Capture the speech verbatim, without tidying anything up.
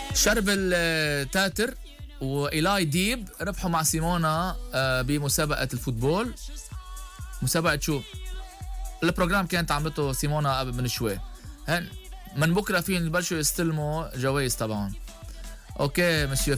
شرب التاتر وإيلاي ديب ربحوا مع سيمونا بمسابقة الفوتبول. مسابقة شو؟ البروجرام كانت عملته سيمونا قبل من شوي. هن من بكرة فين يبلشوا يستلموا جوائز طبعا. اوكي مسيو